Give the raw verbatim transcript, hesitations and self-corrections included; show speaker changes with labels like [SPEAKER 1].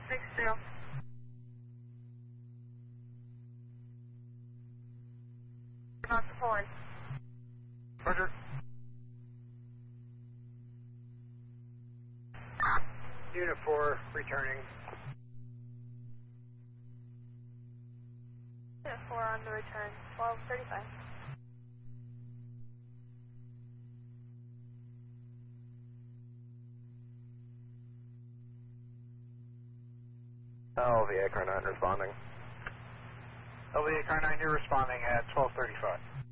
[SPEAKER 1] six two. Not deployed.
[SPEAKER 2] Roger. Unit four, returning.
[SPEAKER 1] Unit four on the return, twelve thirty-five.
[SPEAKER 3] L V A car nine responding.
[SPEAKER 2] L V A car nine, you're responding at twelve thirty-five.